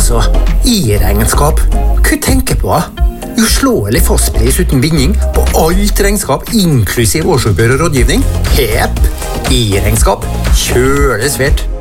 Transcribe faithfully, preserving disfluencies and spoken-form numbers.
Altså, i-regnskap. Hva tenker på? Uslåelig fastpris uten binding på alt regnskap, inklusiv årsoppgjør og rådgivning. Hepp! I-regnskap. Kjøles svært.